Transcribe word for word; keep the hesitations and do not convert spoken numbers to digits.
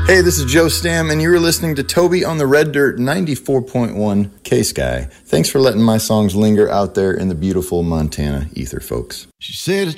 Hey, this is Joe Stam, and you're listening to Toby on the Red Dirt ninety-four point one K-Sky. Thanks for letting my songs linger out there in the beautiful Montana ether, folks. She said